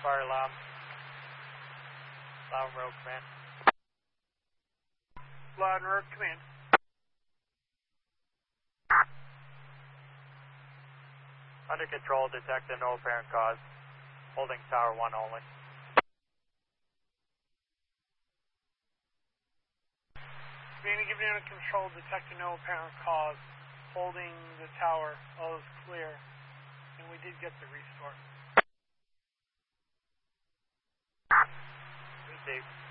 fire alarm. Loud and road command. Loud and road command. Under control, detected no apparent cause. Holding tower 1 only. Command given under control, detected no apparent cause. Holding the tower, all is clear. And we did get the restore. Received.